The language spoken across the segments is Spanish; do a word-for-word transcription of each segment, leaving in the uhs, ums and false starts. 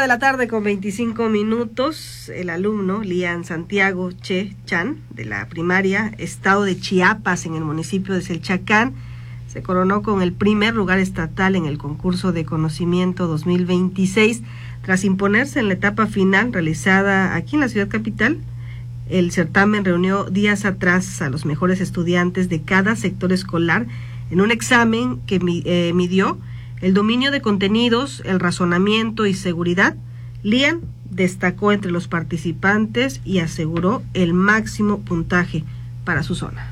de la tarde con veinticinco minutos, el alumno Lian Santiago Che Chan, de la primaria Estado de Chiapas, en el municipio de Selchacán, se coronó con el primer lugar estatal en el concurso de conocimiento dos mil veintiséis, tras imponerse en la etapa final realizada aquí en la ciudad capital. El certamen reunió días atrás a los mejores estudiantes de cada sector escolar en un examen que eh, midió el dominio de contenidos, el razonamiento y seguridad. Lian destacó entre los participantes y aseguró el máximo puntaje para su zona.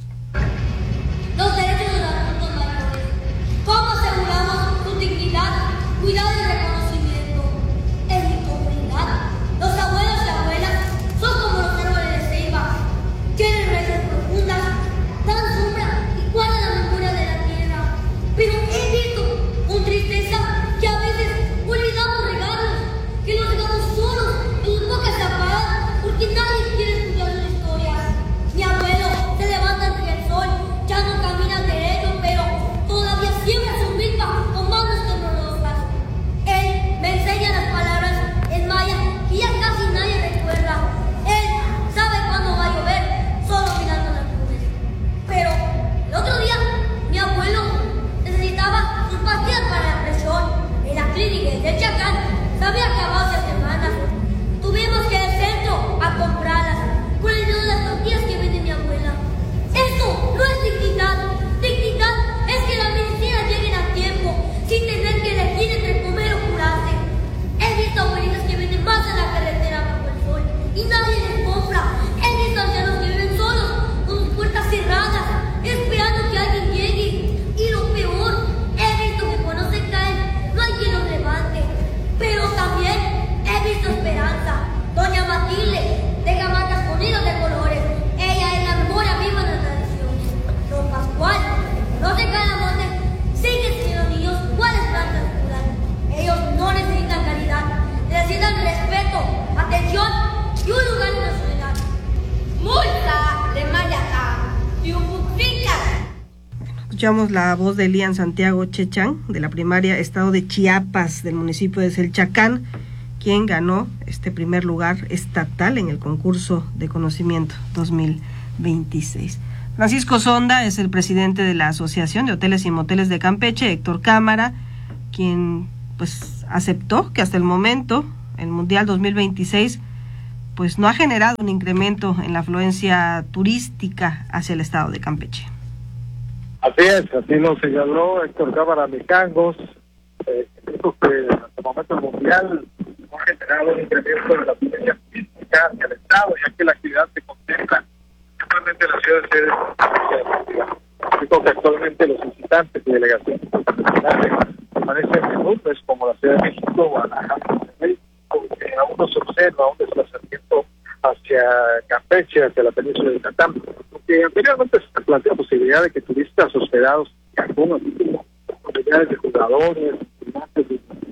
Los derechos de los adultos mayores. ¿Cómo aseguramos su dignidad, cuidado y reconocimiento? En mi comunidad, los abuelos y abuelas son como los árboles de ceiba. Tienen raíces profundas, dan sombra y guardan la memoria de la tierra. Pero he visto con tristeza que a veces olvidamos regalos, que los dejamos solos y sus bocas se apagan porque nadie quiere escuchar sus historias. Mi abuelo se levanta entre el sol, ya no camina derecho, pero todavía siembra su milpa con manos temblorosas. Él me enseña las palabras en maya y ya casi nadie recuerda. Él sabe cuándo va a llover, solo mirando las nubes. Pero el otro día, mi abuelo necesitaba sus pastillas para la presión. En la clínica de Selchacán se había acabado hace semanas. Tuvimos que ir al centro a comprarlas con el dinero de las tortillas que vende mi abuela. Eso no es dignidad. Dignidad es que las medicinas lleguen a tiempo, sin tener que elegir entre comer o curarse. He visto abuelitas que venden más en la carretera bajo el sol y nadie les compra. He visto ancianos que viven solos, con sus puertas cerradas, esperando que alguien llegue. Y lo peor, he visto que cuando se caen, no hay quien los levante. Pero también he visto esperanza. Doña Matilde deja matas con hilos de colores. Ella es la memoria viva de las tradiciones. Don Pascual no se cae la monte, sigue enseñando niños cuáles plantas curan. Ellos no necesitan caridad, necesitan respeto, atención y un lugar en la sociedad. Multa de Mayacá y un Escuchamos la voz de Lian Santiago Che Chan, de la primaria Estado de Chiapas, del municipio de Selchacán, quien ganó este primer lugar estatal en el concurso de conocimiento dos mil veintiséis. Francisco Sonda es el presidente de la Asociación de Hoteles y Moteles de Campeche, Héctor Cámara, quien pues aceptó que hasta el momento el Mundial dos mil veintiséis pues no ha generado un incremento en la afluencia turística hacia el estado de Campeche. Así es, así lo señaló Héctor Cámara Micangos. Eh, dijo que hasta el momento el Mundial no ha generado un incremento de la afluencia turística hacia el estado, ya que la actividad se concentra principalmente en las ciudades sedes. Dijo que actualmente los visitantes y delegaciones internacionales permanecen en nubes como la Ciudad de México, Guadalajara, porque aún no se observa un desplazamiento hacia Campeche, hacia la península de Yucatán, porque anteriormente se planteó la posibilidad de que turistas hospedados en Cancún, así como comunidades de jugadores, estudiantes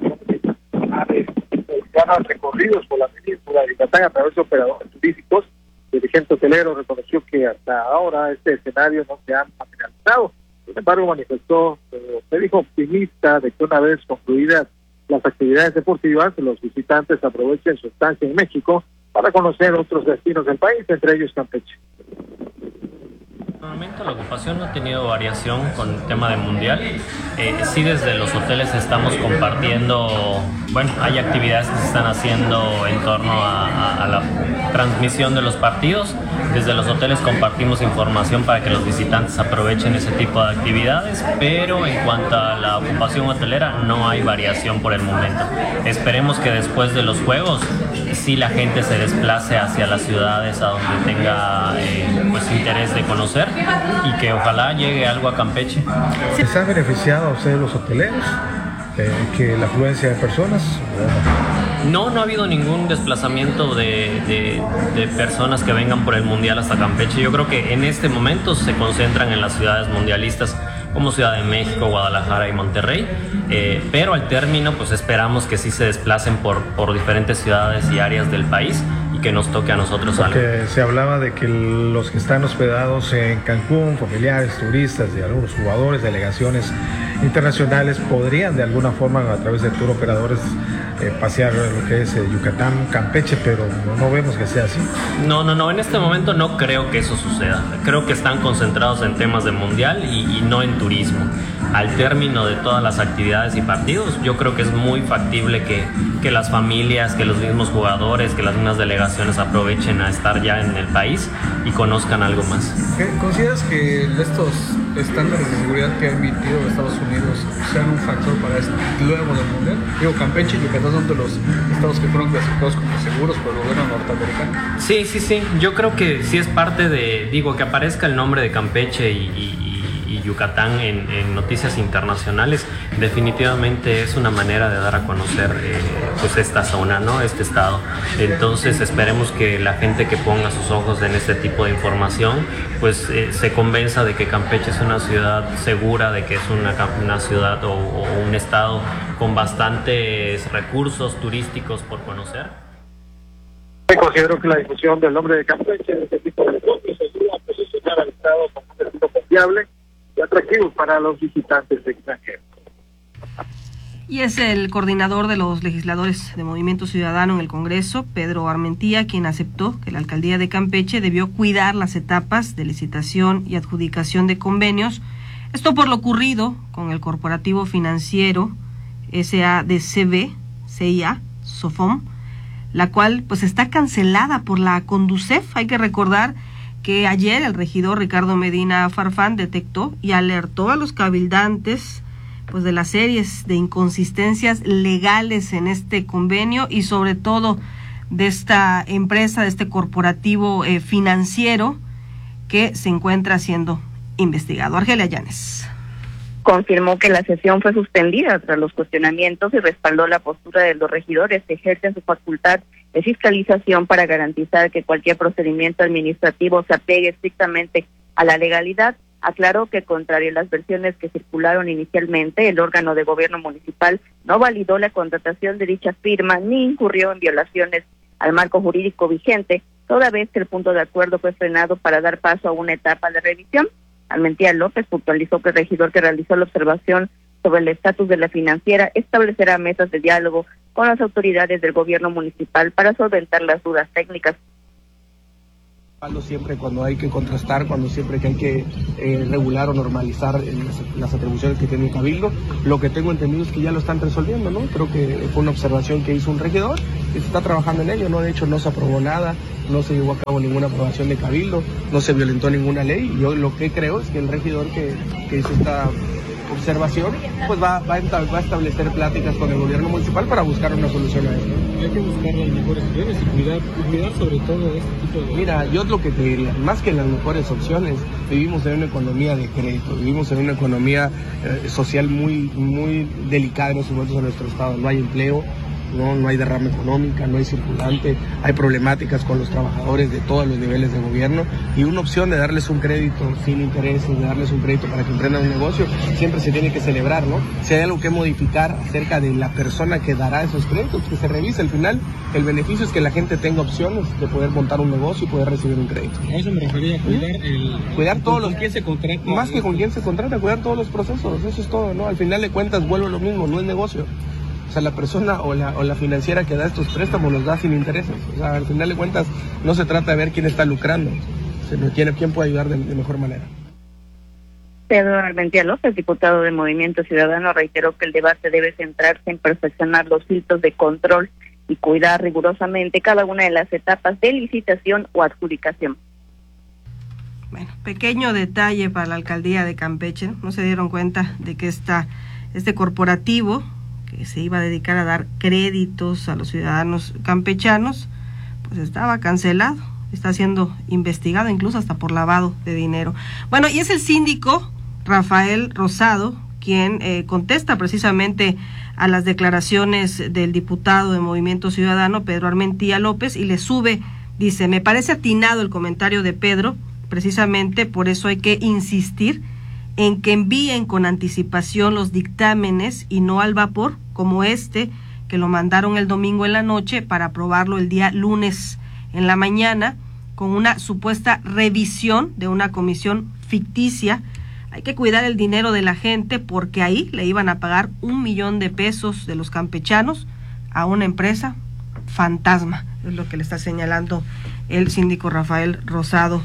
de hagan recorridos por la península de Yucatán a través de operadores turísticos. El dirigente hotelero reconoció que hasta ahora este escenario no se ha materializado. Sin embargo, manifestó, eh, se dijo optimista de que una vez concluidas las actividades deportivas, los visitantes aprovechen su estancia en México para conocer otros destinos del país, entre ellos Campeche. Normalmente la ocupación no ha tenido variación con el tema del Mundial. Eh, sí, desde los hoteles estamos compartiendo, bueno, hay actividades que se están haciendo en torno a, a, a la transmisión de los partidos. Desde los hoteles compartimos información para que los visitantes aprovechen ese tipo de actividades, pero en cuanto a la ocupación hotelera no hay variación por el momento. Esperemos que después de los juegos sí la gente se desplace hacia las ciudades a donde tenga eh, pues interés de conocer, y que ojalá llegue algo a Campeche. ¿Se han beneficiado a ustedes los hoteleros? Eh, ¿Que la afluencia de personas? No, no ha habido ningún desplazamiento de, de, de personas que vengan por el Mundial hasta Campeche. Yo creo que en este momento se concentran en las ciudades mundialistas como Ciudad de México, Guadalajara y Monterrey, eh, pero al término pues esperamos que sí se desplacen por, por diferentes ciudades y áreas del país y que nos toque a nosotros algo. Porque se hablaba de que los que están hospedados en Cancún, familiares, turistas y algunos jugadores, delegaciones internacionales, podrían de alguna forma a través de tour operadores eh, pasear lo que es eh, Yucatán, Campeche, pero no vemos que sea así. No, no, no, en este momento no creo que eso suceda. Creo que están concentrados en temas de mundial y, y no en turismo. Al término de todas las actividades y partidos, yo creo que es muy factible que, que las familias, que los mismos jugadores, que las mismas delegaciones aprovechen a estar ya en el país y conozcan algo más. ¿Consideras que estos estándares de seguridad que ha emitido Estados Unidos sean un factor para este, luego del mundial? Digo, Campeche y Yucatán son de los estados que fueron clasificados como seguros por el gobierno norteamericano. Sí, sí, sí. Yo creo que sí es parte de, digo, que aparezca el nombre de Campeche y, y, y Yucatán en, en noticias internacionales, definitivamente es una manera de dar a conocer eh, pues esta zona, ¿no? Este estado. Entonces esperemos que la gente que ponga sus ojos en este tipo de información, pues eh, se convenza de que Campeche es una ciudad segura, de que es una, una ciudad o, o un estado con bastantes recursos turísticos por conocer. Considero que la difusión del nombre de Campeche en este tipo de cosas ayuda a posicionar al estado como un destino confiable y atractivo para los visitantes extranjeros. Y es el coordinador de los legisladores de Movimiento Ciudadano en el Congreso, Pedro Armentía, quien aceptó que la alcaldía de Campeche debió cuidar las etapas de licitación y adjudicación de convenios. Esto por lo ocurrido con el corporativo financiero S A D C B, C I A, Sofom, la cual pues está cancelada por la Conducef. Hay que recordar que ayer el regidor Ricardo Medina Farfán detectó y alertó a los cabildantes pues de las series de inconsistencias legales en este convenio y sobre todo de esta empresa, de este corporativo eh, financiero que se encuentra siendo investigado. Argelia Llanes. Confirmó que la sesión fue suspendida tras los cuestionamientos y respaldó la postura de los regidores que ejercen su facultad de fiscalización para garantizar que cualquier procedimiento administrativo se apegue estrictamente a la legalidad. Aclaró que, contrario a las versiones que circularon inicialmente, el órgano de gobierno municipal no validó la contratación de dicha firma ni incurrió en violaciones al marco jurídico vigente, toda vez que el punto de acuerdo fue frenado para dar paso a una etapa de revisión. Armentía López puntualizó que el regidor que realizó la observación sobre el estatus de la financiera establecerá mesas de diálogo con las autoridades del gobierno municipal para solventar las dudas técnicas. Siempre cuando hay que contrastar, cuando siempre que hay que eh, regular o normalizar las, las atribuciones que tiene el Cabildo. Lo que tengo entendido es que ya lo están resolviendo, ¿no? Creo que fue una observación que hizo un regidor y se está trabajando en ello, ¿no? De hecho no se aprobó nada, no se llevó a cabo ninguna aprobación de Cabildo, no se violentó ninguna ley. Y yo lo que creo es que el regidor que, que hizo esta observación pues va, va, a, va a establecer pláticas con el gobierno municipal para buscar una solución a esto. Hay que buscar las mejores opciones y cuidar, y cuidar sobre todo este tipo de... Mira, yo lo que te diría, más que las mejores opciones, vivimos en una economía de crédito, vivimos en una economía eh, social muy, muy delicada en estos momentos en nuestro estado. No hay empleo, no, no hay derrama económica, no hay circulante, hay problemáticas con los trabajadores de todos los niveles de gobierno y una opción de darles un crédito sin intereses, de darles un crédito para que emprendan un negocio, siempre se tiene que celebrar, ¿no? Si hay algo que modificar acerca de la persona que dará esos créditos, que se revise. Al final, el beneficio es que la gente tenga opciones de poder montar un negocio y poder recibir un crédito. A eso me refería, cuidar el... Cuidar todos los... ¿Con quién se contrata? Más que con quién se contrata, cuidar todos los procesos, eso es todo, ¿no? Al final de cuentas vuelve lo mismo, no es negocio. O sea, la persona o la, o la financiera que da estos préstamos los da sin intereses. O sea, al final de cuentas no se trata de ver quién está lucrando, sino quién, quién puede ayudar de, de mejor manera. Pedro Armentía López, diputado de Movimiento Ciudadano, reiteró que el debate debe centrarse en perfeccionar los filtros de control y cuidar rigurosamente cada una de las etapas de licitación o adjudicación. Bueno, pequeño detalle para la alcaldía de Campeche, no se dieron cuenta de que esta, este corporativo que se iba a dedicar a dar créditos a los ciudadanos campechanos, pues estaba cancelado, está siendo investigado incluso hasta por lavado de dinero. Bueno, y es el síndico Rafael Rosado quien eh, contesta precisamente a las declaraciones del diputado de Movimiento Ciudadano, Pedro Armentía López, y le sube, dice, me parece atinado el comentario de Pedro, precisamente por eso hay que insistir en que envíen con anticipación los dictámenes y no al vapor, como este, que lo mandaron el domingo en la noche para aprobarlo el día lunes en la mañana, con una supuesta revisión de una comisión ficticia. Hay que cuidar el dinero de la gente porque ahí le iban a pagar un millón de pesos de los campechanos a una empresa fantasma, es lo que le está señalando el síndico Rafael Rosado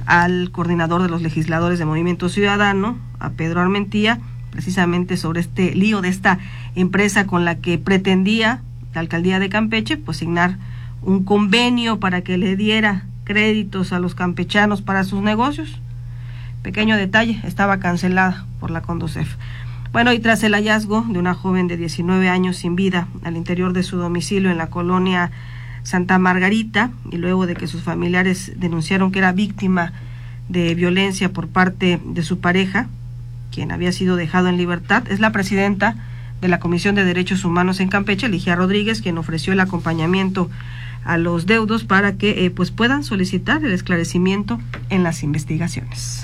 al coordinador de los legisladores de Movimiento Ciudadano, a Pedro Armentía, precisamente sobre este lío de esta empresa con la que pretendía la alcaldía de Campeche pues signar un convenio para que le diera créditos a los campechanos para sus negocios. Pequeño detalle, estaba cancelada por la Conducef. Bueno, y tras el hallazgo de una joven de diecinueve años sin vida al interior de su domicilio en la colonia Santa Margarita, y luego de que sus familiares denunciaron que era víctima de violencia por parte de su pareja, quien había sido dejado en libertad, es la presidenta de la Comisión de Derechos Humanos en Campeche, Ligia Rodríguez, quien ofreció el acompañamiento a los deudos para que eh, pues puedan solicitar el esclarecimiento en las investigaciones.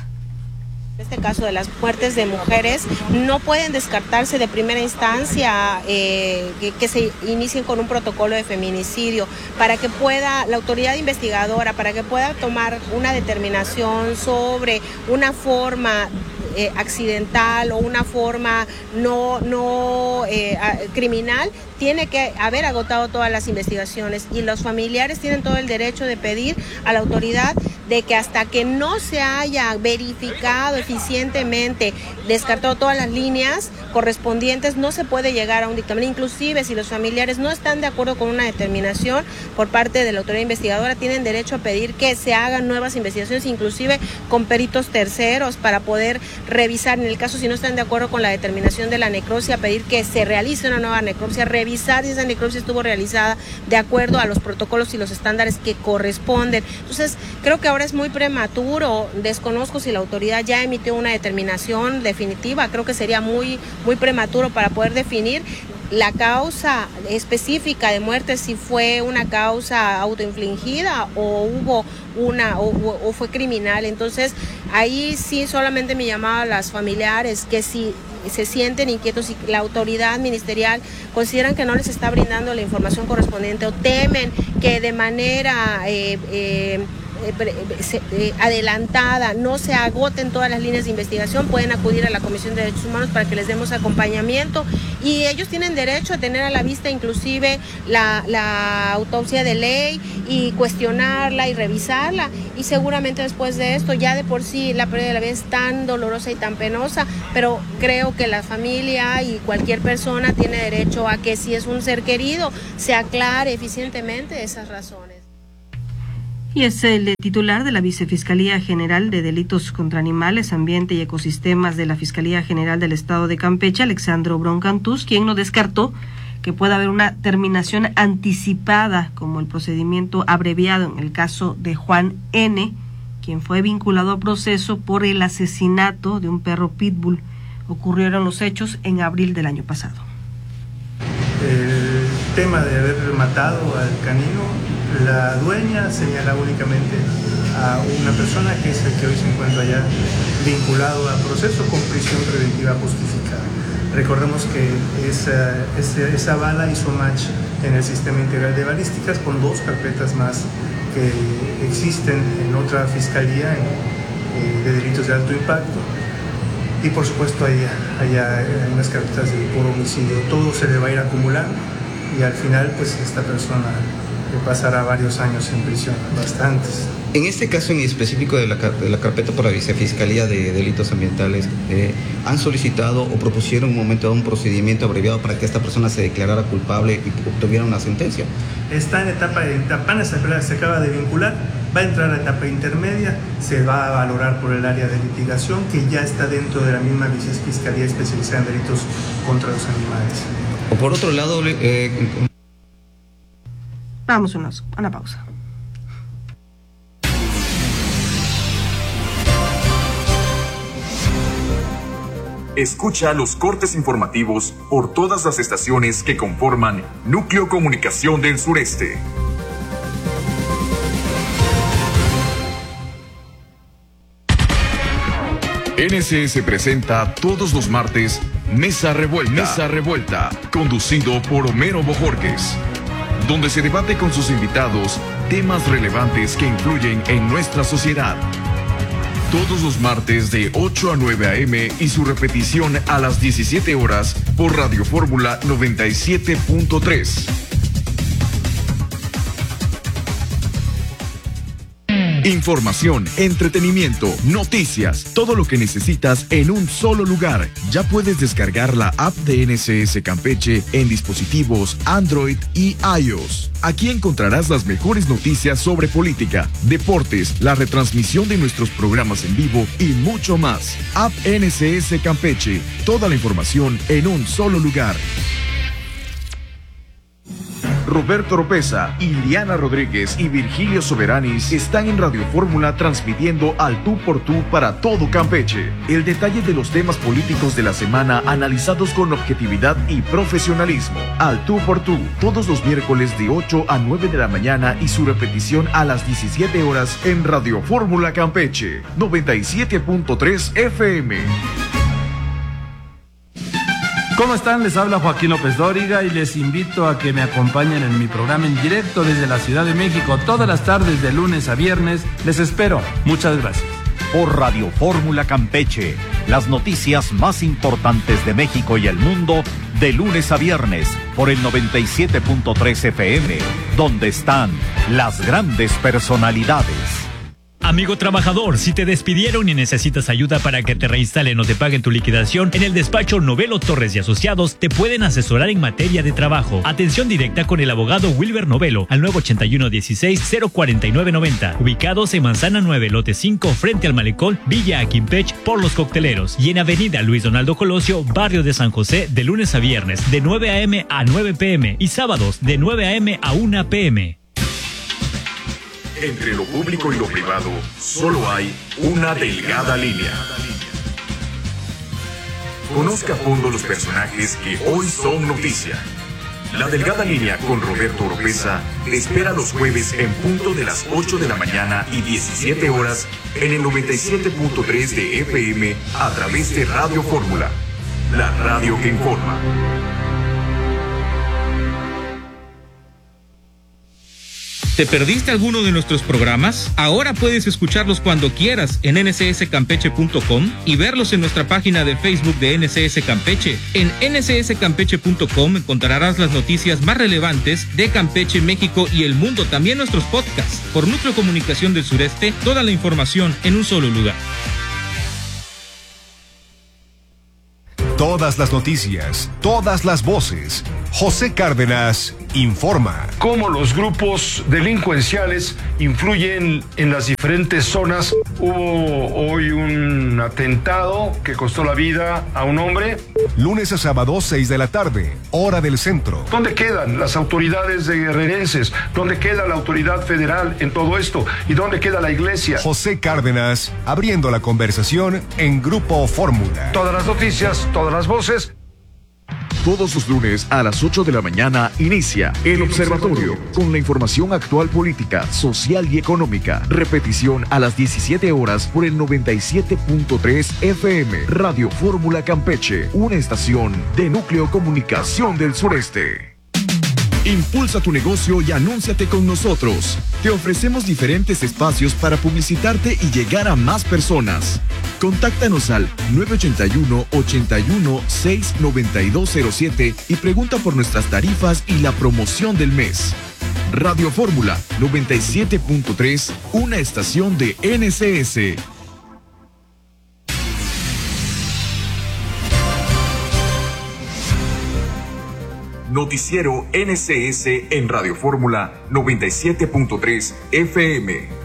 En este caso de las muertes de mujeres, no pueden descartarse de primera instancia eh, que, que se inicien con un protocolo de feminicidio para que pueda la autoridad investigadora, para que pueda tomar una determinación sobre una forma eh, accidental o una forma no, no eh, criminal. Tiene que haber agotado todas las investigaciones y los familiares tienen todo el derecho de pedir a la autoridad de que hasta que no se haya verificado eficientemente, descartado todas las líneas correspondientes, no se puede llegar a un dictamen. Inclusive si los familiares no están de acuerdo con una determinación por parte de la autoridad investigadora, tienen derecho a pedir que se hagan nuevas investigaciones, inclusive con peritos terceros, para poder revisar, en el caso si no están de acuerdo con la determinación de la necropsia, pedir que se realice una nueva necropsia, revisar si esa necropsia estuvo realizada de acuerdo a los protocolos y los estándares que corresponden. Entonces, creo que ahora es muy prematuro, desconozco si la autoridad ya emitió una determinación definitiva, creo que sería muy, muy prematuro para poder definir la causa específica de muerte, si fue una causa autoinfligida o hubo una o, o fue criminal. Entonces, ahí sí solamente me llamaba a las familiares que si se sienten inquietos y la autoridad ministerial consideran que no les está brindando la información correspondiente o temen que de manera eh, eh, eh, adelantada no se agoten todas las líneas de investigación, pueden acudir a la Comisión de Derechos Humanos para que les demos acompañamiento, y ellos tienen derecho a tener a la vista inclusive la, la autopsia de ley y cuestionarla y revisarla, y seguramente después de esto, ya de por sí la pérdida de la vida es tan dolorosa y tan penosa, pero creo que la familia y cualquier persona tiene derecho a que si es un ser querido se aclare eficientemente esas razones. Y es el titular de la Vicefiscalía General de Delitos contra Animales, Ambiente y Ecosistemas de la Fiscalía General del Estado de Campeche, Alexandro Broncantús, quien no descartó que pueda haber una terminación anticipada, como el procedimiento abreviado en el caso de Juan N., quien fue vinculado a proceso por el asesinato de un perro pitbull. Ocurrieron los hechos en abril del año pasado. El tema de haber matado al canino, la dueña señala únicamente a una persona que es el que hoy se encuentra ya vinculado a proceso con prisión preventiva justificada. Recordemos que esa, esa, esa bala hizo match en el sistema integral de balísticas con dos carpetas más que existen en otra fiscalía en, de delitos de alto impacto, y por supuesto hay, hay, hay unas carpetas de, por homicidio. Todo se le va a ir acumulando y al final pues esta persona pasará varios años en prisión, bastantes. En este caso en específico de la, de la carpeta por la Vicefiscalía de Delitos Ambientales, eh, ¿han solicitado o propusieron un momento dado un procedimiento abreviado para que esta persona se declarara culpable y obtuviera una sentencia? Está en etapa de apenas se acaba de vincular, va a entrar a etapa intermedia, se va a valorar por el área de litigación que ya está dentro de la misma Vicefiscalía especializada en delitos contra los animales. O por otro lado, eh, Vamos a una, una pausa. Escucha los cortes informativos por todas las estaciones que conforman Núcleo Comunicación del Sureste. N S S presenta todos los martes Mesa Revuelta, Mesa Revuelta, conducido por Homero Bojorquez, donde se debate con sus invitados temas relevantes que influyen en nuestra sociedad. Todos los martes de ocho a nueve a eme y su repetición a las diecisiete horas por Radio Fórmula noventa y siete punto tres. Información, entretenimiento, noticias, todo lo que necesitas en un solo lugar. Ya puedes descargar la app de N S S Campeche en dispositivos Android y iOS. Aquí encontrarás las mejores noticias sobre política, deportes, la retransmisión de nuestros programas en vivo y mucho más. App N S S Campeche, toda la información en un solo lugar. Roberto Oropeza, Iliana Rodríguez y Virgilio Soberanis están en Radio Fórmula transmitiendo al tú por tú para todo Campeche. El detalle de los temas políticos de la semana analizados con objetividad y profesionalismo. Al tú por tú, todos los miércoles de ocho a nueve de la mañana y su repetición a las diecisiete horas en Radio Fórmula Campeche, noventa y siete punto tres F M. ¿Cómo están? Les habla Joaquín López Dóriga y les invito a que me acompañen en mi programa en directo desde la Ciudad de México todas las tardes de lunes a viernes. Les espero. Muchas gracias. Por Radio Fórmula Campeche, las noticias más importantes de México y el mundo de lunes a viernes por el noventa y siete punto tres F M, donde están las grandes personalidades. Amigo trabajador, si te despidieron y necesitas ayuda para que te reinstalen o te paguen tu liquidación, en el despacho Novelo Torres y Asociados te pueden asesorar en materia de trabajo. Atención directa con el abogado Wilber Novelo al nueve ochenta y uno dieciséis cero cuarenta y nueve noventa, ubicados en Manzana nueve, lote cinco, frente al Malecón, Villa Aquimpech, por Los Cocteleros, y en Avenida Luis Donaldo Colosio, barrio de San José, de lunes a viernes, de nueve a eme a nueve pe eme y sábados de nueve a eme a una pe eme. Entre lo público y lo privado, solo hay una delgada línea. Conozca a fondo los personajes que hoy son noticia. La delgada línea con Roberto Oropeza te espera los jueves en punto de las ocho de la mañana y diecisiete horas en el noventa y siete punto tres de F M a través de Radio Fórmula, la radio que informa. ¿Te perdiste alguno de nuestros programas? Ahora puedes escucharlos cuando quieras en ene ese ese campeche punto com y verlos en nuestra página de Facebook de N S S Campeche. En ene ese ese campeche punto com encontrarás las noticias más relevantes de Campeche, México y el mundo, también nuestros podcasts. Por Núcleo Comunicación del Sureste, toda la información en un solo lugar. Todas las noticias, todas las voces. José Cárdenas informa. Cómo los grupos delincuenciales influyen en las diferentes zonas. Hubo hoy un atentado que costó la vida a un hombre. Lunes a sábado, seis de la tarde, hora del centro. ¿Dónde quedan las autoridades de guerrerenses? ¿Dónde queda la autoridad federal en todo esto? ¿Y dónde queda la iglesia? José Cárdenas, abriendo la conversación en Grupo Fórmula. Todas las noticias, todas las voces. Todos los lunes a las ocho de la mañana inicia El Observatorio con la información actual política, social y económica. Repetición a las diecisiete horas por el noventa y siete punto tres F M. Radio Fórmula Campeche, una estación de Núcleo Comunicación del Sureste. Impulsa tu negocio y anúnciate con nosotros. Te ofrecemos diferentes espacios para publicitarte y llegar a más personas. Contáctanos al nueve ochenta y uno, ochenta y uno, seis noventa y dos cero siete y pregunta por nuestras tarifas y la promoción del mes. Radio Fórmula noventa y siete punto tres, una estación de N S S. Noticiero N S S en Radio Fórmula noventa y siete punto tres F M.